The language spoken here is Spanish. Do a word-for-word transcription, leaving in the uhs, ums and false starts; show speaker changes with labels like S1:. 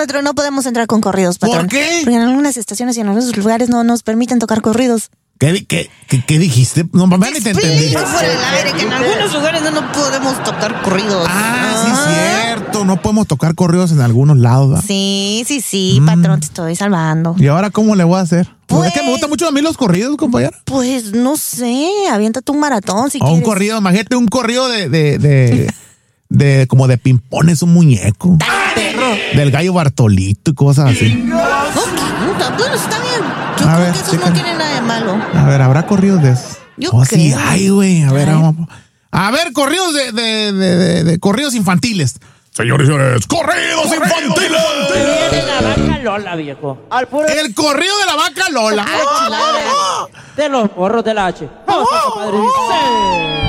S1: patrón, no podemos entrar con corridos, patrón.
S2: ¿Por qué?
S1: Porque en algunas estaciones y en algunos lugares no nos permiten tocar corridos.
S2: ¿Qué, qué, qué, qué dijiste? No, mamá, ni te entendí.
S1: Explico fuera del aire que en algunos lugares no, no podemos tocar corridos.
S2: Ah, sí, es cierto. No podemos tocar corridos en algunos lados, ¿verdad?
S1: Sí, sí, sí,
S2: Mm.
S1: patrón, te estoy salvando.
S2: ¿Y ahora cómo le voy a hacer?
S1: Pues-
S2: es que me gustan mucho a mí los corridos, compañero.
S1: Pues no sé, aviéntate un maratón si
S2: O un
S1: quieres.
S2: corrido, imagínate un corrido de, de, de, de como de pimpones, un muñeco.
S1: Perro.
S2: Del gallo Bartolito y cosas así.
S1: Ok, bueno, está bien. Yo
S2: A
S1: creo
S2: ver,
S1: que eso
S2: chica.
S1: no tiene nada de malo.
S2: A ver, ¿habrá corridos de esos?
S1: Yo
S2: Oh, sí,
S1: creo.
S2: hay, güey. A ver,
S1: A ver.
S2: vamos. A ver, corridos de, de, de, de, de corridos infantiles. Señores y señores, corridos infantiles.
S3: De la vaca Lola, viejo. Al puro
S2: El corrido de la vaca Lola.
S1: Ah, chulada.
S3: de los morros del H. Vamos, padre. Sí.